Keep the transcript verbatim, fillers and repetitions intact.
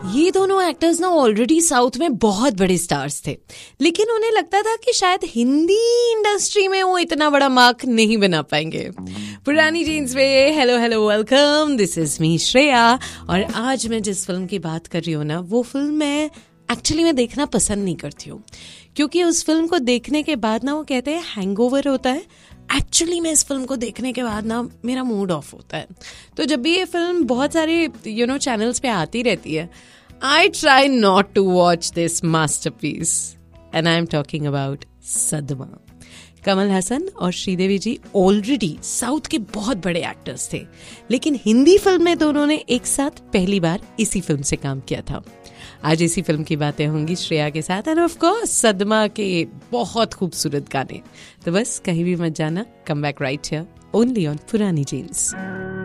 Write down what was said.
ये दोनों एक्टर्स ना ऑलरेडी साउथ में बहुत बड़े स्टार्स थे, लेकिन उन्हें लगता था कि शायद हिंदी इंडस्ट्री में वो इतना बड़ा मार्क नहीं बना पाएंगे। पुरानी जीन्स में hello hello welcome, this is me Shreya. और आज मैं जिस फिल्म की बात कर रही हूँ ना, वो फिल्म मैं एक्चुअली मैं देखना पसंद नहीं करती हूँ, क्योंकि उस फिल्म को देखने के बाद ना वो कहते हैं हैंगओवर होता है। एक्चुअली मैं इस फिल्म को देखने के बाद ना मेरा मूड ऑफ होता है। तो जब भी ये फिल्म बहुत सारे यू नो चैनल्स पे आती रहती है, I try not to watch this masterpiece and I am talking about सदमा। कमल हसन और श्रीदेवी जी ऑलरेडी साउथ के बहुत बड़े एक्टर्स थे, लेकिन हिंदी फिल्म में दोनों ने एक साथ पहली बार इसी फिल्म से काम किया था। आज इसी फिल्म की बातें होंगी श्रेया के साथ एंड ऑफ कोर्स सदमा के बहुत खूबसूरत गाने। तो बस कहीं भी मत जाना, come back right here only on पुरानी जीन्स।